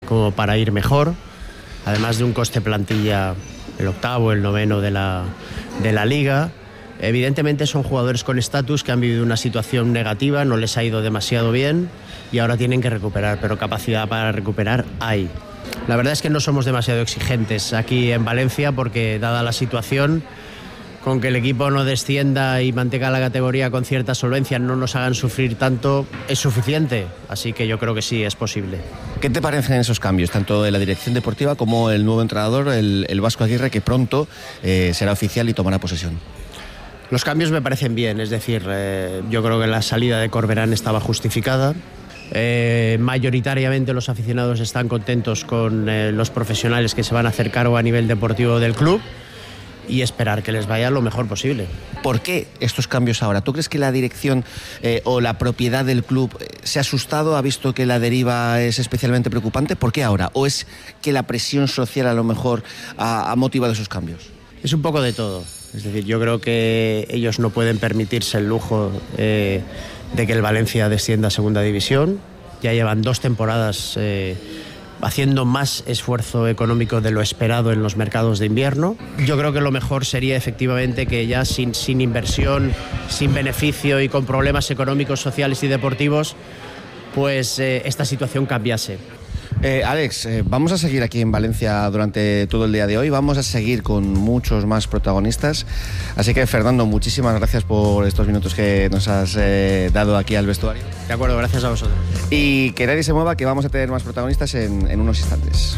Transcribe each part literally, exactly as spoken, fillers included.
como para ir mejor, además de un coste plantilla el octavo, el noveno de la, de la liga. Evidentemente son jugadores con estatus que han vivido una situación negativa, no les ha ido demasiado bien y ahora tienen que recuperar, pero capacidad para recuperar hay. La verdad es que no somos demasiado exigentes aquí en Valencia porque, dada la situación, con que el equipo no descienda y mantenga la categoría con cierta solvencia, no nos hagan sufrir tanto, es suficiente. Así que yo creo que sí, es posible. ¿Qué te parecen esos cambios, tanto de la dirección deportiva como el nuevo entrenador, el, el Vasco Aguirre, que pronto eh, será oficial y tomará posesión? Los cambios me parecen bien, es decir, eh, yo creo que la salida de Corberán estaba justificada. Eh, mayoritariamente los aficionados están contentos con eh, los profesionales que se van a hacer cargo a nivel deportivo del club y esperar que les vaya lo mejor posible. ¿Por qué estos cambios ahora? ¿Tú crees que la dirección eh, o la propiedad del club eh, se ha asustado, ha visto que la deriva es especialmente preocupante? ¿Por qué ahora? ¿O es que la presión social a lo mejor ha, ha motivado esos cambios? Es un poco de todo. Es decir, yo creo que ellos no pueden permitirse el lujo eh, de que el Valencia descienda a segunda división. Ya llevan dos temporadas eh, haciendo más esfuerzo económico de lo esperado en los mercados de invierno. Yo creo que lo mejor sería efectivamente que ya sin, sin inversión, sin beneficio y con problemas económicos, sociales y deportivos, pues eh, esta situación cambiase. Eh, Alex, eh, vamos a seguir aquí en Valencia durante todo el día de hoy, vamos a seguir con muchos más protagonistas, así que Fernando, muchísimas gracias por estos minutos que nos has eh, dado aquí al vestuario. De acuerdo, gracias a vosotros. Y que nadie se mueva, que vamos a tener más protagonistas en, en unos instantes.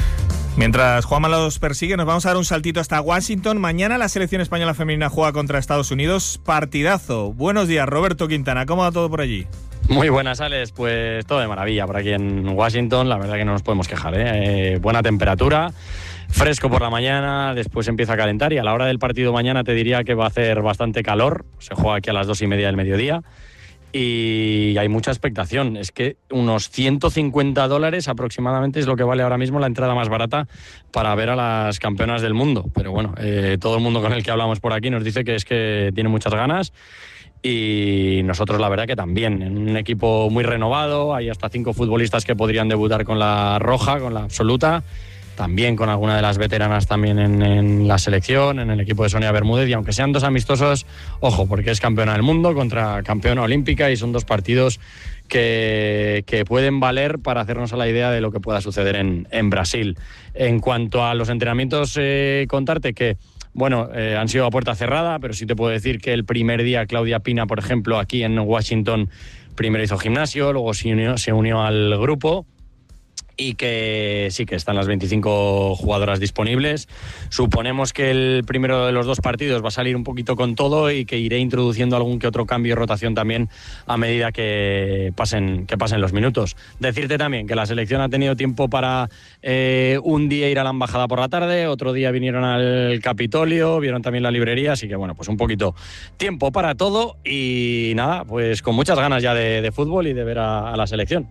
Mientras Juanma los persigue, nos vamos a dar un saltito hasta Washington. Mañana la selección española femenina juega contra Estados Unidos. Partidazo. Buenos días, Roberto Quintana. ¿Cómo va todo por allí? Muy buenas, Alex. Pues todo de maravilla por aquí en Washington. La verdad que no nos podemos quejar, ¿eh? Eh, buena temperatura, fresco por la mañana, después empieza a calentar y a la hora del partido mañana te diría que va a hacer bastante calor. Se juega aquí a las dos y media del mediodía y hay mucha expectación. Es que unos ciento cincuenta dólares aproximadamente es lo que vale ahora mismo la entrada más barata para ver a las campeonas del mundo. Pero bueno, eh, todo el mundo con el que hablamos por aquí nos dice que es que tiene muchas ganas. Y nosotros la verdad que también, en un equipo muy renovado, hay hasta cinco futbolistas que podrían debutar con la roja, con la absoluta, también con alguna de las veteranas también en, en la selección, en el equipo de Sonia Bermúdez, y aunque sean dos amistosos, ojo, porque es campeona del mundo contra campeona olímpica y son dos partidos que, que pueden valer para hacernos a la idea de lo que pueda suceder en, en Brasil. En cuanto a los entrenamientos, eh, contarte que Bueno, eh, han sido a puerta cerrada, pero sí te puedo decir que el primer día Claudia Pina, por ejemplo, aquí en Washington, primero hizo gimnasio, luego se unió, se unió al grupo y que sí que están las veinticinco jugadoras disponibles. Suponemos que el primero de los dos partidos va a salir un poquito con todo y que iré introduciendo algún que otro cambio y rotación también a medida que pasen, que pasen los minutos. Decirte también que la selección ha tenido tiempo para eh, un día ir a la embajada por la tarde, otro día vinieron al Capitolio, vieron también la librería, así que bueno, pues un poquito tiempo para todo y nada, pues con muchas ganas ya de, de fútbol y de ver a, a la selección.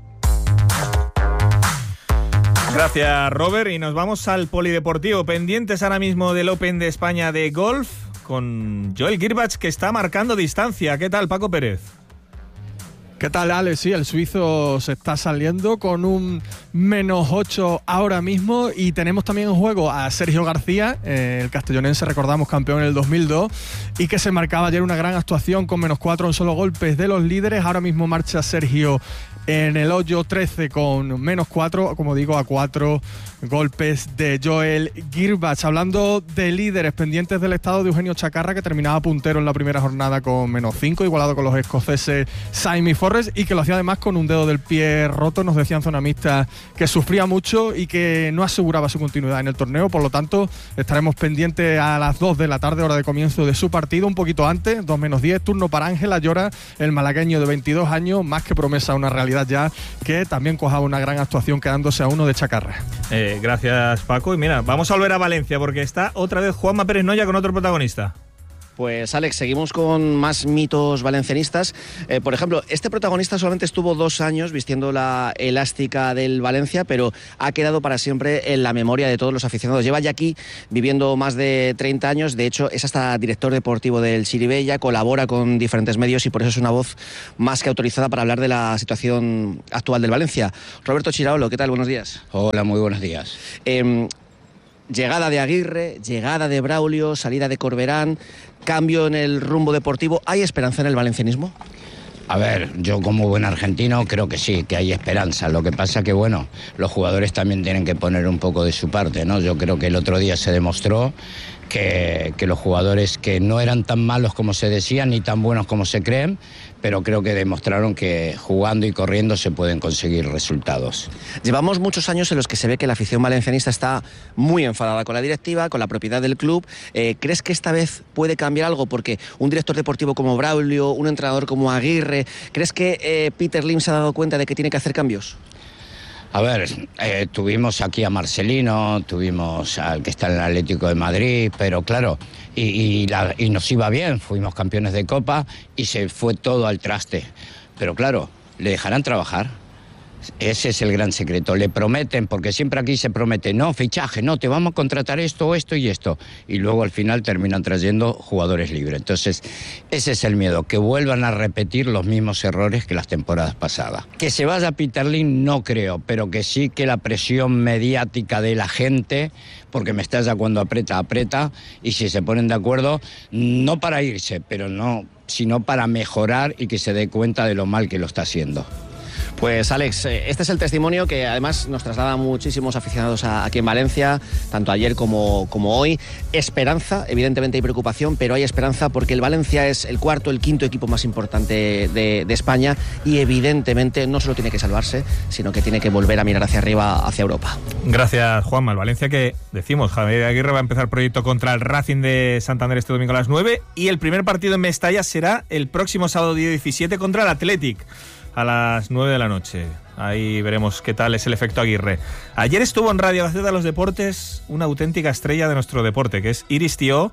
Gracias, Robert. Y nos vamos al polideportivo. Pendientes ahora mismo del Open de España de golf con Joel Girbach, que está marcando distancia. ¿Qué tal, Paco Pérez? ¿Qué tal, Alex? Sí, el suizo se está saliendo con un menos ocho ahora mismo y tenemos también en juego a Sergio García, eh, el castellonense, recordamos, campeón en el dos mil dos y que se marcaba ayer una gran actuación con menos cuatro en solo golpes de los líderes. Ahora mismo marcha Sergio en el hoyo trece con menos cuatro, como digo, a cuatro golpes de Joel Girbach. Hablando de líderes, pendientes del estado de Eugenio Chacarra, que terminaba puntero en la primera jornada con menos cinco, igualado con los escoceses Saimi y Forrest, y que lo hacía además con un dedo del pie roto. Nos decían zona mixta que sufría mucho y que no aseguraba su continuidad en el torneo. Por lo tanto, estaremos pendientes a las dos de la tarde, hora de comienzo de su partido, un poquito antes, dos menos diez, turno para Ángel Ayora, el malagueño de veintidós años, más que promesa, una realidad ya, que también cojaba una gran actuación quedándose a uno de Chacarra. Eh, gracias, Paco. Y mira, vamos a volver a Valencia porque está otra vez Juanma Pérez Noya con otro protagonista. Pues Alex, seguimos con más mitos valencianistas. Eh, por ejemplo, este protagonista solamente estuvo dos años vistiendo la elástica del Valencia, pero ha quedado para siempre en la memoria de todos los aficionados. Lleva ya aquí viviendo más de treinta años, de hecho es hasta director deportivo del Chirivella, colabora con diferentes medios y por eso es una voz más que autorizada para hablar de la situación actual del Valencia. Roberto Chiraolo, ¿qué tal? Buenos días. Hola, muy buenos días. Eh, Llegada de Aguirre, llegada de Braulio, salida de Corberán, cambio en el rumbo deportivo. ¿Hay esperanza en el valencianismo? A ver, yo como buen argentino creo que sí, que hay esperanza. Lo que pasa que, bueno, los jugadores también tienen que poner un poco de su parte, ¿no? Yo creo que el otro día se demostró que, que los jugadores que no eran tan malos como se decían, ni tan buenos como se creen, pero creo que demostraron que jugando y corriendo se pueden conseguir resultados. Llevamos muchos años en los que se ve que la afición valencianista está muy enfadada con la directiva, con la propiedad del club. Eh, ¿Crees que esta vez puede cambiar algo? Porque un director deportivo como Braulio, un entrenador como Aguirre, ¿crees que eh, Peter Lim se ha dado cuenta de que tiene que hacer cambios? A ver, eh, tuvimos aquí a Marcelino, tuvimos al que está en el Atlético de Madrid, pero claro, y, y, la, y nos iba bien, fuimos campeones de Copa y se fue todo al traste. Pero claro, ¿le dejarán trabajar? Ese es el gran secreto. Le prometen, porque siempre aquí se promete, no, fichaje, no, te vamos a contratar esto, esto y esto. Y luego al final terminan trayendo jugadores libres. Entonces, ese es el miedo, que vuelvan a repetir los mismos errores que las temporadas pasadas. Que se vaya Peter Lim, no creo, pero que sí que la presión mediática de la gente, porque me estalla cuando aprieta, aprieta, y si se ponen de acuerdo, no para irse, pero no, sino para mejorar y que se dé cuenta de lo mal que lo está haciendo. Pues Alex, este es el testimonio que además nos traslada muchísimos aficionados a, aquí en Valencia, tanto ayer como, como hoy. Esperanza, evidentemente hay preocupación, pero hay esperanza porque el Valencia es el cuarto, el quinto equipo más importante de, de España y evidentemente no solo tiene que salvarse, sino que tiene que volver a mirar hacia arriba, hacia Europa. Gracias, Juanma. El Valencia que, decimos, Javier Aguirre va a empezar proyecto contra el Racing de Santander este domingo a las nueve y el primer partido en Mestalla será el próximo sábado día diecisiete contra el Athletic a las nueve de la noche. Ahí veremos qué tal es el efecto Aguirre. Ayer estuvo en Radio Gaceta de los Deportes una auténtica estrella de nuestro deporte, que es Iris Tió,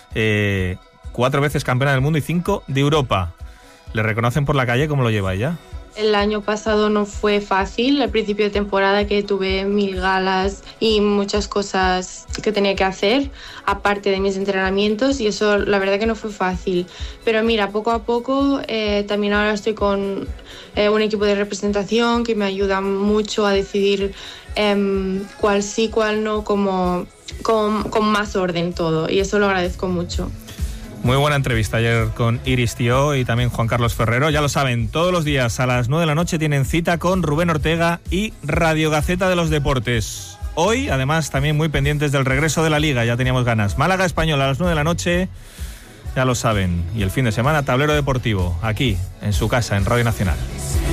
eh, cuatro veces campeona del mundo y cinco de Europa. ¿Le reconocen por la calle? ¿Cómo lo lleva ella? El año pasado no fue fácil, al principio de temporada que tuve mil galas y muchas cosas que tenía que hacer, aparte de mis entrenamientos, y eso la verdad que no fue fácil. Pero mira, poco a poco eh, también ahora estoy con eh, un equipo de representación que me ayuda mucho a decidir eh, cuál sí, cuál no, como, con, con más orden todo, y eso lo agradezco mucho. Muy buena entrevista ayer con Iris Tió y también Juan Carlos Ferrero. Ya lo saben, todos los días a las nueve de la noche tienen cita con Rubén Ortega y Radio Gaceta de los Deportes. Hoy, además, también muy pendientes del regreso de la Liga, ya teníamos ganas. Málaga Español a las nueve de la noche, ya lo saben. Y el fin de semana, Tablero Deportivo, aquí, en su casa, en Radio Nacional.